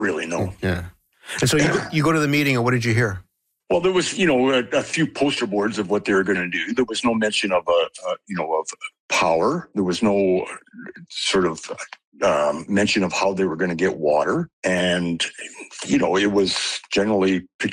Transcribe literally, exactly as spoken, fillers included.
really, no. Yeah. And so you, you go to the meeting, and what did you hear? Well, there was, you know, a, a few poster boards of what they were going to do. There was no mention of a, a, you know, of power. There was no sort of um, mention of how they were going to get water. And, you know, it was generally